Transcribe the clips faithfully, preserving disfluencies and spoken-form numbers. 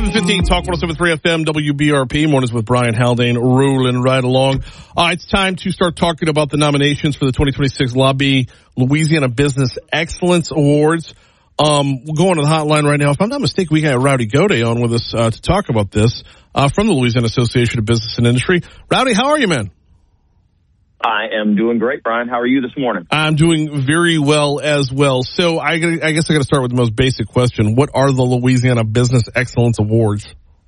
seven fifteen, Talk one oh seven point three F M, W B R P. Mornings with Brian Haldane, rolling right along. Uh, it's time to start talking about the nominations for the twenty twenty-six Lobby Louisiana Business Excellence Awards. Um, we'll go on to the hotline right now. If I'm not mistaken, we got Rowdy Goday on with us uh, to talk about this uh, from the Louisiana Association of Business and Industry. Rowdy, how are you, man? I am doing great, Brian. How are you this morning? I'm doing very well as well. So I, I guess I got to start with the most basic question. What are the Louisiana Business Excellence Awards?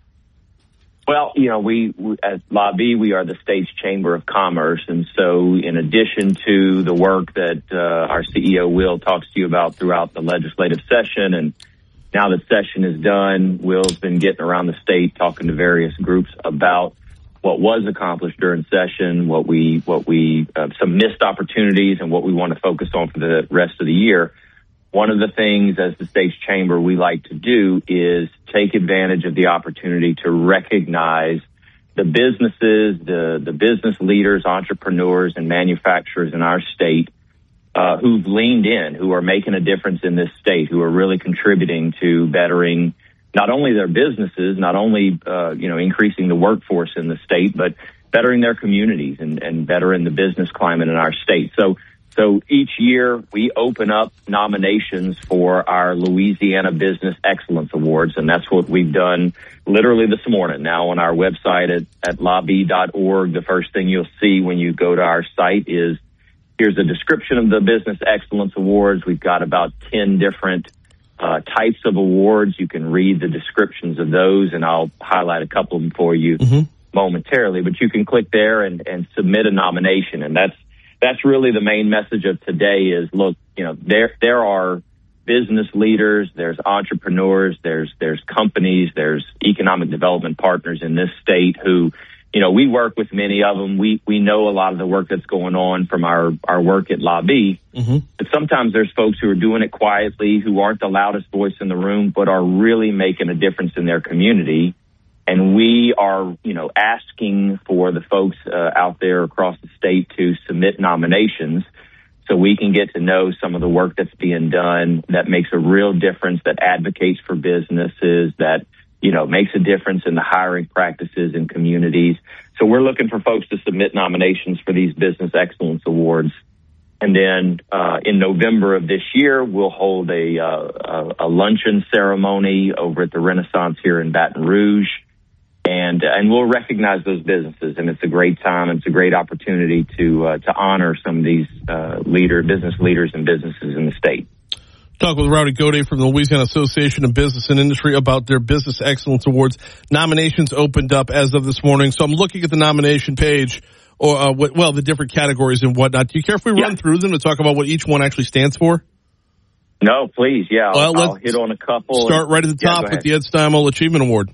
Well, you know, we, we at Lobby, we are the state's chamber of commerce. And so in addition to the work that uh, our C E O, Will, talks to you about throughout the legislative session, and now that session is done, Will's been getting around the state talking to various groups about what was accomplished during session, what we, what we, uh, some missed opportunities, and what we want to focus on for the rest of the year. One of the things as the state's chamber we like to do is take advantage of the opportunity to recognize the businesses, the, the business leaders, entrepreneurs, and manufacturers in our state uh, who've leaned in, who are making a difference in this state, who are really contributing to bettering not only their businesses, not only, uh, you know, increasing the workforce in the state, but bettering their communities and, and bettering the business climate in our state. So, so each year we open up nominations for our Louisiana Business Excellence Awards, and that's what we've done literally this morning. Now on our website at, at lobby dot org, the first thing you'll see when you go to our site is here's a description of the Business Excellence Awards. We've got about ten different Uh, types of awards. You can read the descriptions of those, and I'll highlight a couple of them for you mm-hmm. momentarily. But you can click there and, and submit a nomination, and that's that's really the main message of today. Is look, you know, there there are business leaders, there's entrepreneurs, there's there's companies, there's economic development partners in this state who, you know, we work with many of them. We we know a lot of the work that's going on from our, our work at Lobby. Mm-hmm. But sometimes there's folks who are doing it quietly, who aren't the loudest voice in the room, but are really making a difference in their community. And we are, you know, asking for the folks uh, out there across the state to submit nominations so we can get to know some of the work that's being done that makes a real difference, that advocates for businesses, that you know, makes a difference in the hiring practices in communities. So we're looking for folks to submit nominations for these Business Excellence Awards. And then uh, in November of this year, we'll hold a, uh, a luncheon ceremony over at the Renaissance here in Baton Rouge. And and we'll recognize those businesses. And it's a great time. It's a great opportunity to uh, to honor some of these uh, leader business leaders and businesses in the state. Talk with Rowdy Goday from the Louisiana Association of Business and Industry about their Business Excellence Awards. Nominations opened up as of this morning, so I'm looking at the nomination page, or uh, what, well, the different categories and whatnot. Do you care if we yeah. run through them to talk about what each one actually stands for? No, please, yeah. Well, I'll, I'll hit on a couple. Start right at the top yeah, with the Ed Steinmal Achievement Award.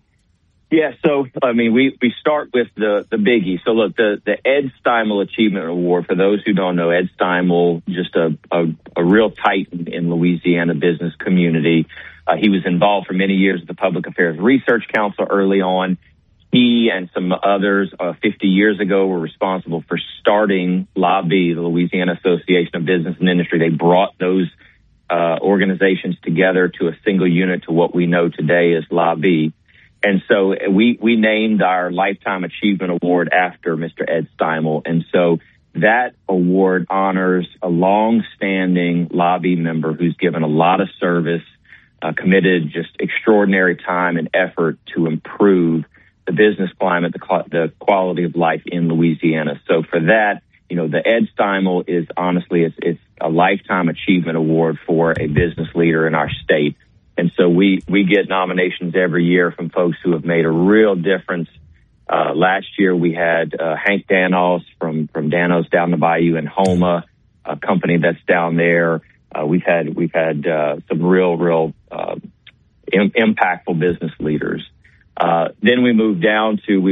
Yeah, so, I mean, we, we start with the, the biggie. So, look, the, the Ed Steinmal Achievement Award, for those who don't know, Ed Steinmal, just a, a, a real titan in Louisiana business community. Uh, he was involved for many years with the Public Affairs Research Council early on. He and some others uh, fifty years ago were responsible for starting Lobby, the Louisiana Association of Business and Industry. They brought those uh, organizations together to a single unit to what we know today as Lobby. And so we, we named our Lifetime Achievement Award after Mister Ed Steinmal. And so that award honors a long-standing Lobby member who's given a lot of service, uh, committed just extraordinary time and effort to improve the business climate, the, the quality of life in Louisiana. So for that, you know, the Ed Steinmal is honestly, it's, it's a Lifetime Achievement Award for a business leader in our state. And so we, we get nominations every year from folks who have made a real difference. Uh, last year we had uh, Hank Danos from, from Danos down the bayou in Houma, a company that's down there. Uh, we've had we've had uh, some real, real uh, im- impactful business leaders. Uh, then we moved down to we